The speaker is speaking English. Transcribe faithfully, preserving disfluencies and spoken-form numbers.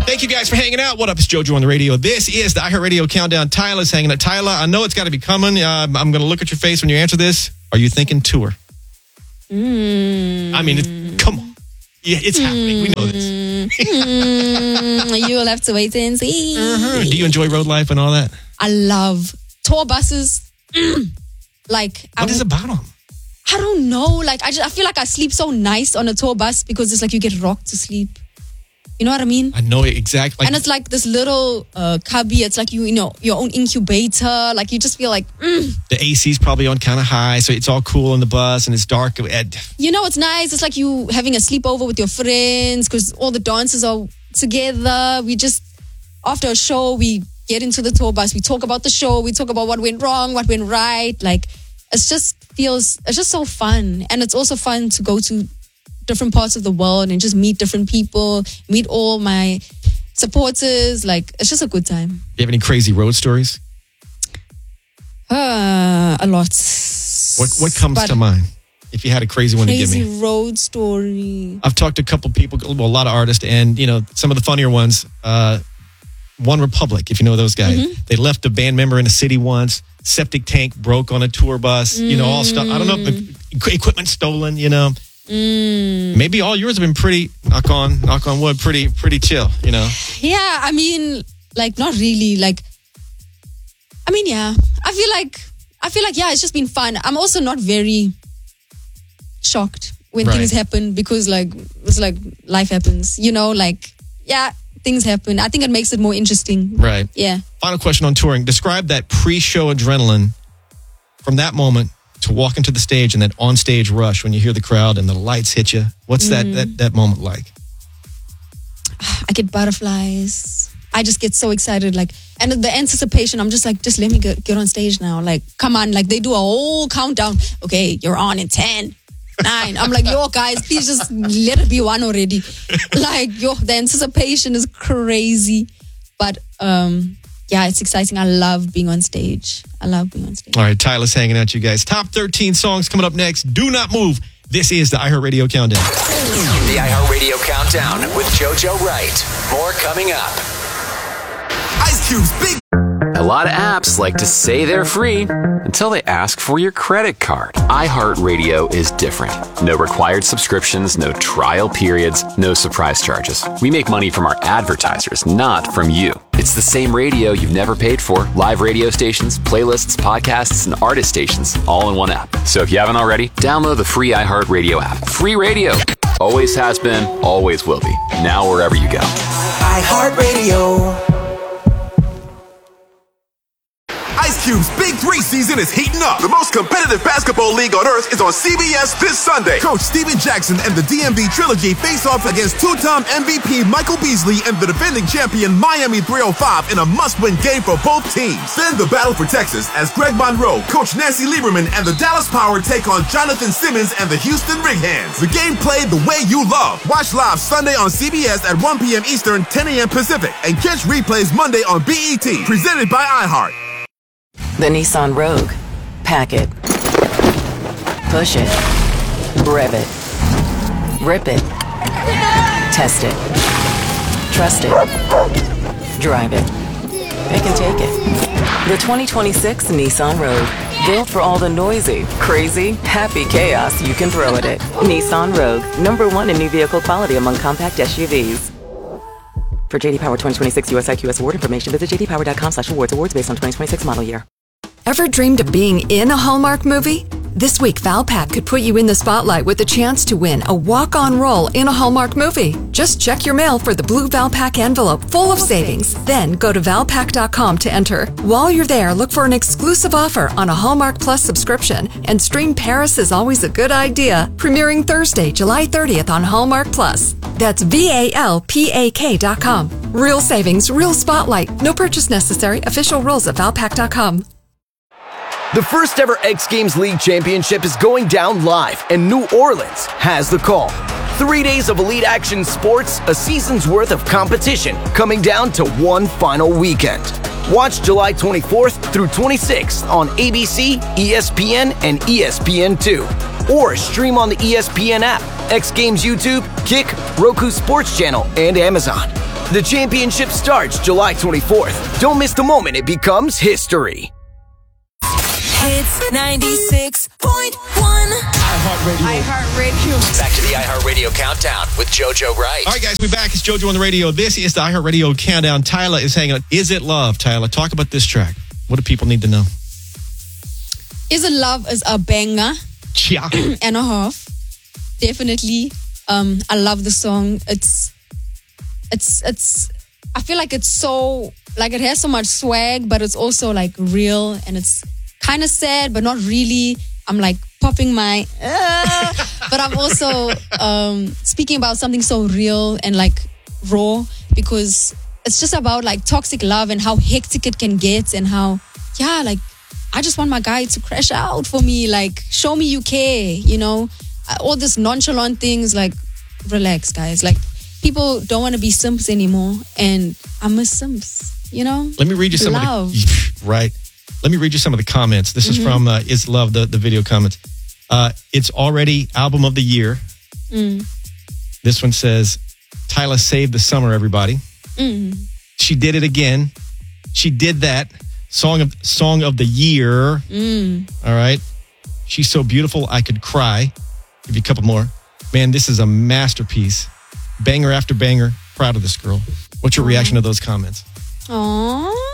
Thank you guys for hanging out. What up? It's JoJo on the radio. This is the iHeartRadio Countdown. Tyler's hanging out. Tyler, I know it's got to be coming. Uh, I'm going to look at your face when you answer this. Are you thinking tour? Mm. I mean, it's, come on. Yeah, it's mm. happening. We know this. mm. You'll have to wait and see. Uh-huh. Do you enjoy road life and all that? I love tour buses. Like, what I, is about them? I don't know. Like, I just I feel like I sleep so nice on a tour bus because it's like you get rocked to sleep. You know what I mean? I know exactly. And it's like this little uh, cubby. It's like you, you know, your own incubator. Like you just feel like mm. the A C's probably on kind of high, so it's all cool in the bus and it's dark. You know, it's nice. It's like you having a sleepover with your friends because all the dancers are together. We just after a show we get into the tour bus. We talk about the show. We talk about what went wrong, what went right. Like it's just feels. It's just so fun, and it's also fun to go to different parts of the world and just meet different people, meet all my supporters. Like, it's just a good time. Do you have any crazy road stories? Uh, a lot. What What comes but to mind? If you had a crazy one to give me. Crazy road story. I've talked to a couple people, well, a lot of artists, and, you know, some of the funnier ones. Uh, One Republic, if you know those guys. Mm-hmm. They left a band member in a city once. Septic tank broke on a tour bus. Mm. You know, all stuff. I don't know. Equipment stolen, you know. Mm. Maybe all yours have been pretty, knock on, knock on wood, pretty, pretty chill, you know? Yeah, I mean, like, not really. Like, I mean, yeah. I feel like, I feel like, yeah, it's just been fun. I'm also not very shocked when right. things happen because, like, it's like life happens, you know? Like, yeah, things happen. I think it makes it more interesting. Right. Yeah. Final question on touring. Describe that pre-show adrenaline from that moment to walk into the stage and that on-stage rush when you hear the crowd and the lights hit you. What's mm. that, that that moment like? I get butterflies. I just get so excited. Like, and the anticipation, I'm just like, just let me get, get on stage now. Like, come on. Like, they do a whole countdown. Okay, you're on in ten, nine. I'm like, yo, guys, please just let it be one already. Like, yo, the anticipation is crazy. But, um... yeah, it's exciting. I love being on stage. I love being on stage. All right, Tyler's hanging out, you guys. Top thirteen songs coming up next. Do not move. This is the iHeartRadio Countdown. The iHeartRadio Countdown with JoJo Wright. More coming up. Ice Cube's big. A lot of apps like to say they're free until they ask for your credit card. iHeartRadio is different. No required subscriptions, no trial periods, no surprise charges. We make money from our advertisers, not from you. It's the same radio you've never paid for. Live radio stations, playlists, podcasts, and artist stations, all in one app. So if you haven't already, download the free iHeartRadio app. Free radio. Always has been, always will be. Now wherever you go. iHeartRadio. Ice Cube's Big Three season is heating up. The most competitive basketball league on earth is on C B S this Sunday. Coach Steven Jackson and the D M V Trilogy face off against two-time M V P Michael Beasley and the defending champion Miami three oh five in a must-win game for both teams. Then the battle for Texas as Greg Monroe, Coach Nancy Lieberman, and the Dallas Power take on Jonathan Simmons and the Houston Rig-Hands. The game played the way you love. Watch live Sunday on C B S at one p.m. Eastern, ten a.m. Pacific, and catch replays Monday on B E T. Presented by iHeart. The Nissan Rogue. Pack it. Push it. Rev it. Rip it. Test it. Trust it. Drive it. It can take it. The twenty twenty-six Nissan Rogue. Built for all the noisy, crazy, happy chaos you can throw at it. Nissan Rogue. Number one in new vehicle quality among compact S U Vs. For J D Power twenty twenty-six U S I Q S award information, visit j d power dot com slash awards. Awards based on twenty twenty-six model year. Ever dreamed of being in a Hallmark movie? This week, Valpak could put you in the spotlight with a chance to win a walk-on role in a Hallmark movie. Just check your mail for the blue Valpak envelope full of savings. Then go to valpak dot com to enter. While you're there, look for an exclusive offer on a Hallmark Plus subscription and stream Paris is Always a Good Idea, premiering Thursday, July thirtieth on Hallmark Plus. That's V A L P A K dot com. Real savings, real spotlight. No purchase necessary. Official rules at valpak dot com. The first ever X Games League Championship is going down live, and New Orleans has the call. Three days of elite action sports, a season's worth of competition, coming down to one final weekend. Watch July twenty-fourth through twenty-sixth on A B C, E S P N, and E S P N two. Or stream on the E S P N app, X Games YouTube, Kick, Roku Sports Channel, and Amazon. The championship starts July twenty-fourth. Don't miss the moment it becomes history. Hits ninety-six point one. iHeartRadio. iHeartRadio. Back to the iHeartRadio Countdown with JoJo Wright. All right, guys, we're back. It's JoJo on the radio. This is the iHeartRadio Countdown. Tyler is hanging on. Is It Love? Tyler, talk about this track. What do people need to know? Is It Love is a banger Yeah. and a half. Definitely. Um, I love the song. It's, it's, it's, I feel like it's so, like it has so much swag, but it's also like real and it's kind of sad, but not really. I'm like popping my, uh, but I'm also um, speaking about something so real and like raw because it's just about like toxic love and how hectic it can get and how, yeah, like I just want my guy to crash out for me. Like, show me you care, you know? All this nonchalant things, like, relax, guys. Like, people don't want to be simps anymore. And I'm a simps, you know? Let me read you some Love. of the... Right. Let me read you some of the comments. This Mm-hmm. is from uh, Is Love, the, the video comments. Uh, it's already album of the year. Mm. This one says, Tyler saved the summer, everybody. Mm. She did it again. She did that. Song of song of the year. Mm. All right. She's so beautiful, I could cry. Give you a couple more. Man, this is a masterpiece. Banger after banger. Proud of this girl. What's your reaction to those comments? Aww.